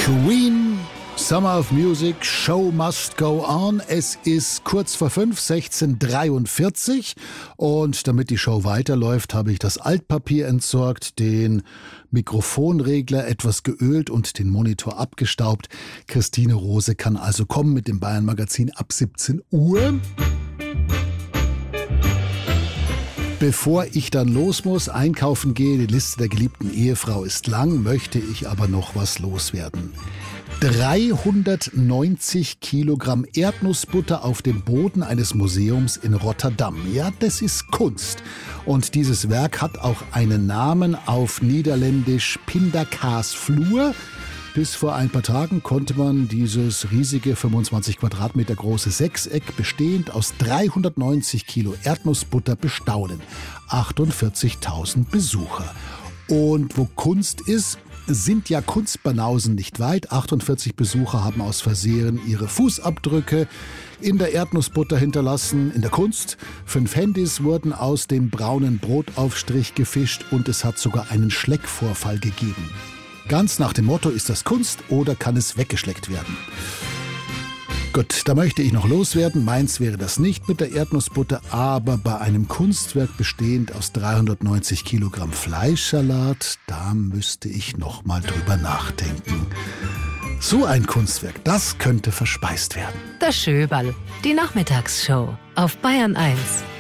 Queen, Summer of Music, Show Must Go On. Es ist kurz vor 5, 16:43 und damit die Show weiterläuft, habe ich das Altpapier entsorgt, den Mikrofonregler etwas geölt und den Monitor abgestaubt. Christine Rose kann also kommen mit dem Bayern Magazin ab 17 Uhr. Bevor ich dann los muss, einkaufen gehe, die Liste der geliebten Ehefrau ist lang, möchte ich aber noch was loswerden. 390 Kilogramm Erdnussbutter auf dem Boden eines Museums in Rotterdam. Ja, das ist Kunst. Und dieses Werk hat auch einen Namen auf Niederländisch Pindakaasvloer. Bis vor ein paar Tagen konnte man dieses riesige 25 Quadratmeter große Sechseck bestehend aus 390 Kilo Erdnussbutter bestaunen. 48.000 Besucher. Und wo Kunst ist, sind ja Kunstbanausen nicht weit. 48 Besucher haben aus Versehen ihre Fußabdrücke in der Erdnussbutter hinterlassen. In der Kunst 5 Handys wurden aus dem braunen Brotaufstrich gefischt und es hat sogar einen Schleckvorfall gegeben. Ganz nach dem Motto, ist das Kunst oder kann es weggeschleckt werden? Gut, da möchte ich noch loswerden. Meins wäre das nicht mit der Erdnussbutter, aber bei einem Kunstwerk bestehend aus 390 Kilogramm Fleischsalat, da müsste ich noch mal drüber nachdenken. So ein Kunstwerk, das könnte verspeist werden. Das Schöberl, die Nachmittagsshow auf Bayern 1.